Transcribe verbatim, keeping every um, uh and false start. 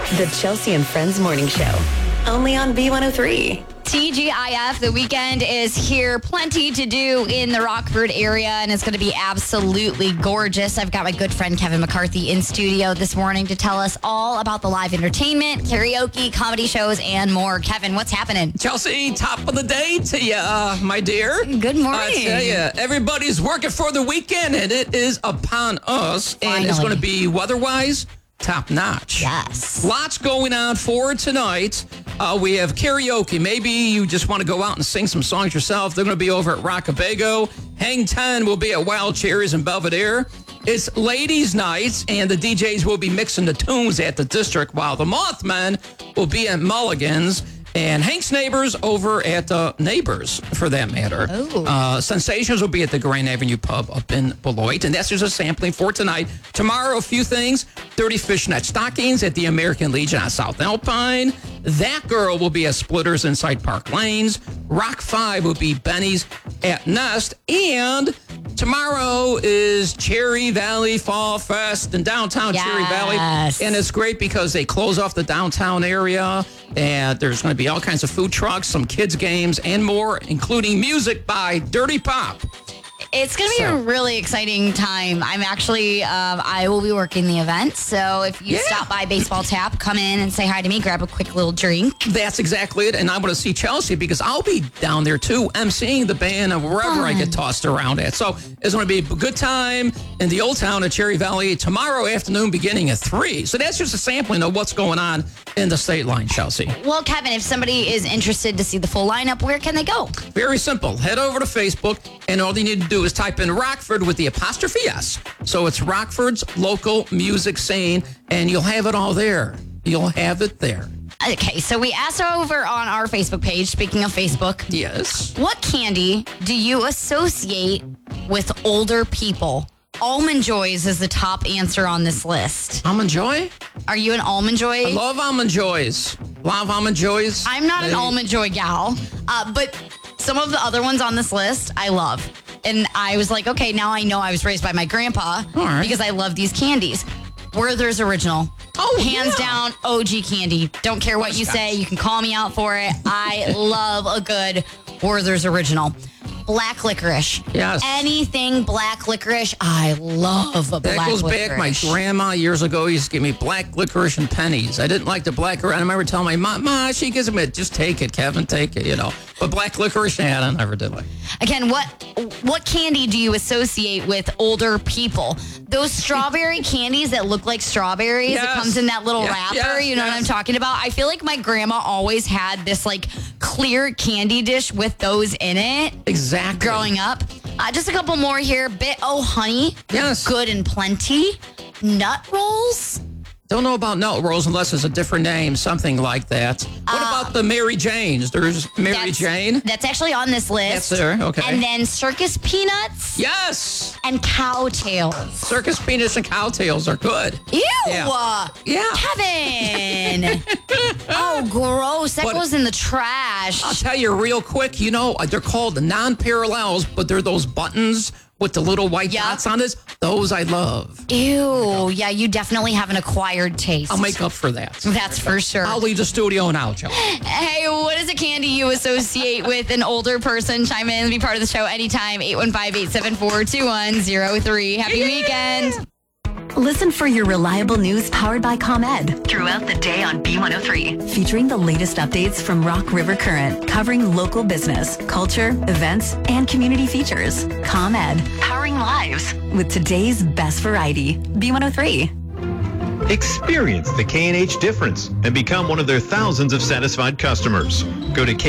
The Chelsea and Friends Morning Show. Only on B one oh three. T G I F, the weekend is here. Plenty to do in the Rockford area, and it's going to be absolutely gorgeous. I've got my good friend Kevin McCarthy in studio this morning to tell us all about the live entertainment, karaoke, comedy shows, and more. Kevin, what's happening? Chelsea, top of the day to you, uh, my dear. Good morning. I tell you, everybody's working for the weekend, and it is upon us. Finally. And it's going to be weather-wise top notch. Yes. Lots going on for tonight. Uh, we have karaoke. Maybe you just want to go out and sing some songs yourself. They're going to be over at Rockabago. Hang ten will be at Wild Cherries in Belvedere. It's ladies' night, and the D Js will be mixing the tunes at the District, while the Mothmen will be at Mulligan's. And Hank's Neighbors over at uh, Neighbors, for that matter. Oh. Uh, Sensations will be at the Grand Avenue Pub up in Beloit. And that's just a sampling for tonight. Tomorrow, a few things. Dirty Fishnet Stockings at the American Legion on South Alpine. That Girl will be at Splitters inside Park Lanes. Rock five will be Benny's at Nest. And tomorrow is Cherry Valley Fall Fest in downtown Yes. Cherry Valley. And it's great because they close off the downtown area. And there's going to be all kinds of food trucks, some kids' games, and more, including music by Dirty Pop. It's going to be So- a really exciting time. I'm actually, um, I will be working the event. So if you Yeah. stop by Baseball Tap, come in and say hi to me, grab a quick little drink. That's exactly it. And I'm going to see Chelsea because I'll be down there too, emceeing the band of wherever I get tossed around at. So it's going to be a good time in the old town of Cherry Valley tomorrow afternoon beginning at three. So that's just a sampling of what's going on in the state line, Chelsea. Well, Kevin, if somebody is interested to see the full lineup, where can they go? Very simple. Head over to Facebook, and all you need to do is type in Rockford with the apostrophe S. So it's Rockford's local music scene, and you'll have it all there. You'll have it there. Okay, so we asked over on our Facebook page, speaking of Facebook, Yes. what candy do you associate with older people? Almond Joys is the top answer on this list. Almond Joy? Are you an Almond Joy? I love Almond Joys. Love Almond Joys. I'm not an They- Almond Joy gal, uh, but some of the other ones on this list I love. And I was like, okay, now I know I was raised by my grandpa All right. because I love these candies. Werther's Original. Oh, Hands yeah. down, O G candy. Don't care what you say. You can call me out for it. I love a good Werther's Original. Black licorice. Yes. Anything black licorice, I love a That black goes licorice. back. My grandma years ago used to give me black licorice and pennies. I didn't like the black. I remember telling my mom, Ma, she gives me it. Just take it, Kevin, take it, you know. But black licorice, yeah, I never did like. Again, what what candy do you associate with older people? Those strawberry candies that look like strawberries. It Yes. comes in that little Yes, wrapper. yes, you know what yes. I'm talking about? I feel like my grandma always had this like clear candy dish with those in it. Exactly. Growing up. Uh, just a couple more here. Bit O Honey. Yes. Good and plenty. Nut rolls. Don't know about nut rolls unless it's a different name, something like that. What about the Mary Janes? There's Mary Uh, That's- Jane. That's actually on this list. That's there, okay. And then circus peanuts Yes. and cow tails. Circus peanuts and cowtails are good. Ew! Yeah. Yeah. Kevin! Oh, gross. That But- goes in the trash. I'll tell you real quick, you know, they're called non-parallels, but they're those buttons with the little white Yeah. dots on it. Those I love. Ew. Yeah, you definitely have an acquired taste. I'll make up for that. That's for sure. I'll leave the studio now, Joe. Hey, what is a candy you associate with an older person? Chime in and be part of the show anytime. eight one five, eight seven four, two one zero three. Happy weekend. Listen for your reliable news powered by ComEd throughout the day on B one oh three. Featuring the latest updates from Rock River Current, covering local business, culture, events, and community features. ComEd, powering lives with today's best variety. B one oh three. Experience the K and H difference and become one of their thousands of satisfied customers. Go to K